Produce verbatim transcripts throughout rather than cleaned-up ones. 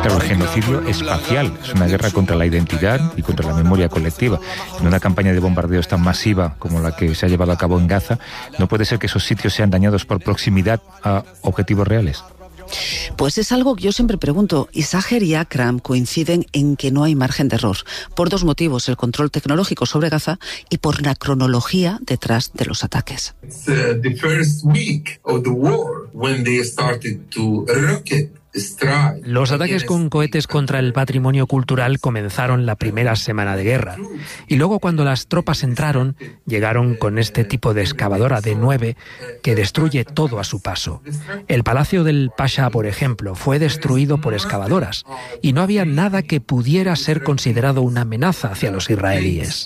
Claro, el genocidio espacial es una guerra contra la identidad y contra la memoria colectiva. En una campaña de bombardeos tan masiva como la que se ha llevado a cabo en Gaza, no puede ser que esos sitios sean dañados por proximidad a objetivos reales. Pues es algo que yo siempre pregunto, y Sager y Akram coinciden en que no hay margen de error, por dos motivos: el control tecnológico sobre Gaza y por la cronología detrás de los ataques. The first week of the war when they started to rocket. Los ataques con cohetes contra el patrimonio cultural comenzaron la primera semana de guerra. Y luego, cuando las tropas entraron, llegaron con este tipo de excavadora de nueve que destruye todo a su paso. El Palacio del Pasha, por ejemplo, fue destruido por excavadoras y no había nada que pudiera ser considerado una amenaza hacia los israelíes.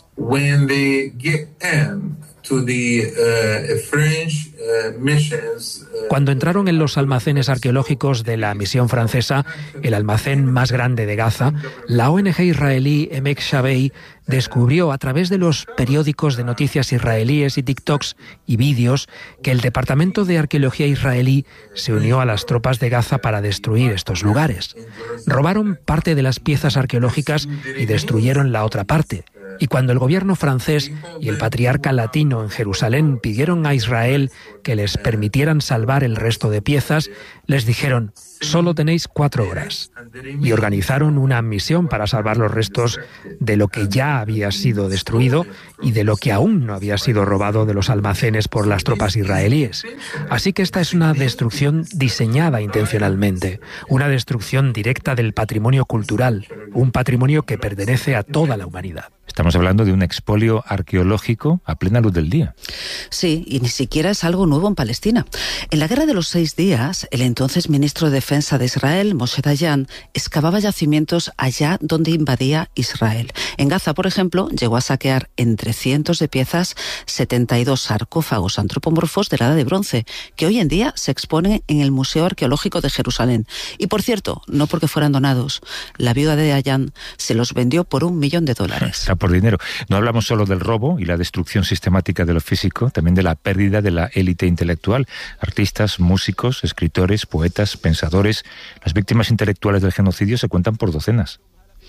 Cuando entraron en los almacenes arqueológicos de la misión francesa, el almacén más grande de Gaza, la O N G israelí Emek Shavei descubrió a través de los periódicos de noticias israelíes y TikToks y vídeos que el Departamento de Arqueología israelí se unió a las tropas de Gaza para destruir estos lugares. Robaron parte de las piezas arqueológicas y destruyeron la otra parte. Y cuando el gobierno francés y el patriarca latino en Jerusalén pidieron a Israel que les permitieran salvar el resto de piezas, les dijeron: solo tenéis cuatro horas. Y organizaron una misión para salvar los restos de lo que ya había sido destruido y de lo que aún no había sido robado de los almacenes por las tropas israelíes. Así que esta es una destrucción diseñada intencionalmente, una destrucción directa del patrimonio cultural, un patrimonio que pertenece a toda la humanidad. Estamos hablando de un expolio arqueológico a plena luz del día. Sí, y ni siquiera es algo nuevo en Palestina. En la Guerra de los Seis Días, el entonces ministro de Defensa de Israel, Moshe Dayan, excavaba yacimientos allá donde invadía Israel. En Gaza, por ejemplo, llegó a saquear entre cientos de piezas setenta y dos sarcófagos antropomorfos de la Edad de Bronce, que hoy en día se exponen en el Museo Arqueológico de Jerusalén. Y por cierto, no porque fueran donados, la viuda de Dayan se los vendió por un millón de dólares. Por dinero. No hablamos solo del robo y la destrucción sistemática de lo físico, también de la pérdida de la élite intelectual. Artistas, músicos, escritores, poetas, pensadores. Las víctimas intelectuales del genocidio se cuentan por docenas.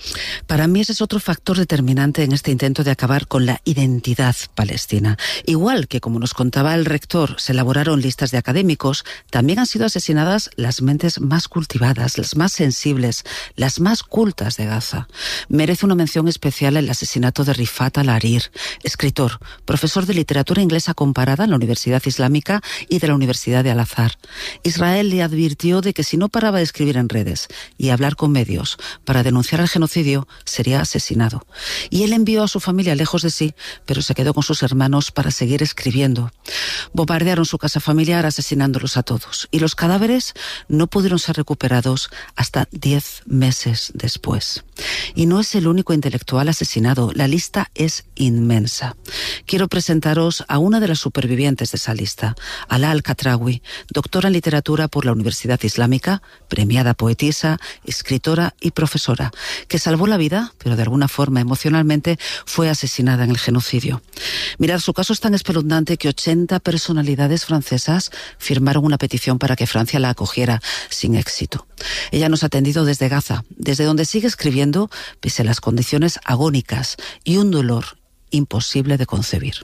Para mí ese es otro factor determinante en este intento de acabar con la identidad palestina. Igual que, como nos contaba el rector, se elaboraron listas de académicos, también han sido asesinadas las mentes más cultivadas, las más sensibles, las más cultas de Gaza. Merece una mención especial el asesinato de Rifat al-Harir, escritor, profesor de literatura inglesa comparada en la Universidad Islámica y de la Universidad de Al-Azhar. Israel le advirtió de que si no paraba de escribir en redes y hablar con medios para denunciar el genocidio, sería asesinado. Y él envió a su familia lejos de sí, pero se quedó con sus hermanos para seguir escribiendo. Bombardearon su casa familiar asesinándolos a todos. Y los cadáveres no pudieron ser recuperados hasta diez meses después. Y no es el único intelectual asesinado. La lista es inmensa. Quiero presentaros a una de las supervivientes de esa lista, Alaa Al-Katraoui, doctora en literatura por la Universidad Islámica, premiada poetisa, escritora y profesora, que salvó la vida, pero de alguna forma emocionalmente fue asesinada en el genocidio. Mirad, su caso es tan espeluznante que ochenta personalidades francesas firmaron una petición para que Francia la acogiera, sin éxito. Ella nos ha atendido desde Gaza, desde donde sigue escribiendo, pese a las condiciones agónicas y un dolor imposible de concebir.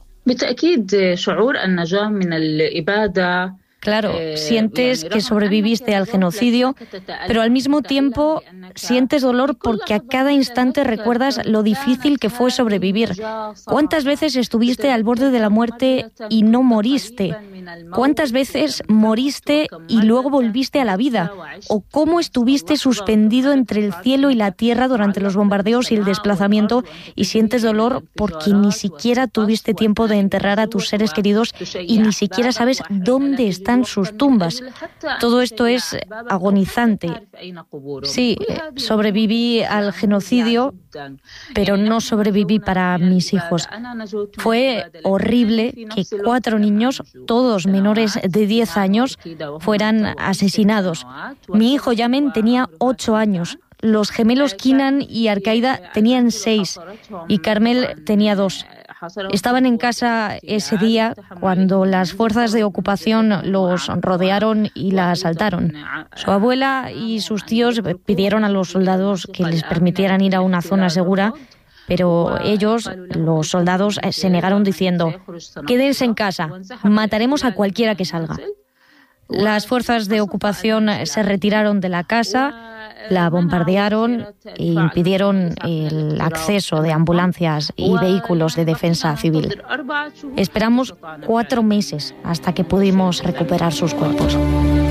Claro, sientes que sobreviviste al genocidio, pero al mismo tiempo sientes dolor porque a cada instante recuerdas lo difícil que fue sobrevivir. ¿Cuántas veces estuviste al borde de la muerte y no moriste? ¿Cuántas veces moriste y luego volviste a la vida? ¿O cómo estuviste suspendido entre el cielo y la tierra durante los bombardeos y el desplazamiento y sientes dolor porque ni siquiera tuviste tiempo de enterrar a tus seres queridos y ni siquiera sabes dónde están sus tumbas? Todo esto es agonizante. Sí, sobreviví al genocidio, pero no sobreviví para mis hijos. Fue horrible que cuatro niños, todos menores de diez años, fueran asesinados. Mi hijo Yamen tenía ocho años. Los gemelos Kinan y Arkaida tenían seis y Carmel tenía dos. Estaban en casa ese día cuando las fuerzas de ocupación los rodearon y la asaltaron. Su abuela y sus tíos pidieron a los soldados que les permitieran ir a una zona segura, pero ellos, los soldados, se negaron diciendo: «Quédense en casa, mataremos a cualquiera que salga». Las fuerzas de ocupación se retiraron de la casa, la bombardearon e impidieron el acceso de ambulancias y vehículos de defensa civil. Esperamos cuatro meses hasta que pudimos recuperar sus cuerpos.